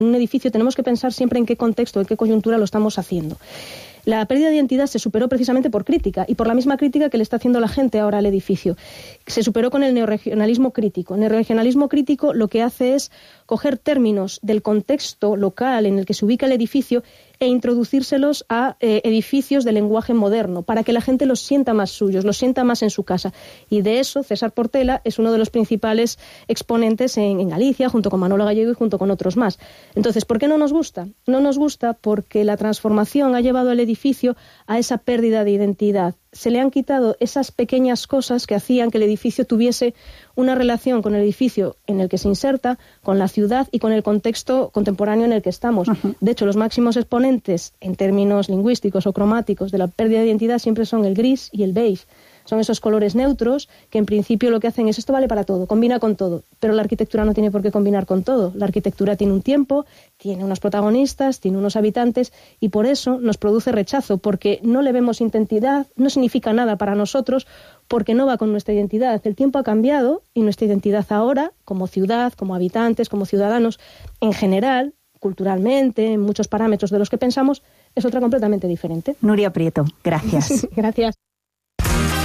En un edificio tenemos que pensar siempre en qué contexto, en qué coyuntura lo estamos haciendo. La pérdida de identidad se superó precisamente por crítica y por la misma crítica que le está haciendo la gente ahora al edificio. Se superó con el neorregionalismo crítico. El neorregionalismo crítico lo que hace es coger términos del contexto local en el que se ubica el edificio e introducírselos a edificios de lenguaje moderno para que la gente los sienta más suyos, los sienta más en su casa. Y de eso César Portela es uno de los principales exponentes en Galicia, junto con Manolo Gallego y junto con otros más. Entonces, ¿por qué no nos gusta? No nos gusta porque la transformación ha llevado al edificio a esa pérdida de identidad. Se le han quitado esas pequeñas cosas que hacían que el edificio tuviese una relación con el edificio en el que se inserta, con la ciudad y con el contexto contemporáneo en el que estamos. Uh-huh. De hecho, los máximos exponentes en términos lingüísticos o cromáticos de la pérdida de identidad siempre son el gris y el beige. Son esos colores neutros que en principio lo que hacen es esto vale para todo, combina con todo, pero la arquitectura no tiene por qué combinar con todo. La arquitectura tiene un tiempo, tiene unos protagonistas, tiene unos habitantes y por eso nos produce rechazo, porque no le vemos identidad, no significa nada para nosotros porque no va con nuestra identidad. El tiempo ha cambiado y nuestra identidad ahora, como ciudad, como habitantes, como ciudadanos, en general, culturalmente, en muchos parámetros de los que pensamos, es otra completamente diferente. Nuria Prieto, gracias. Gracias.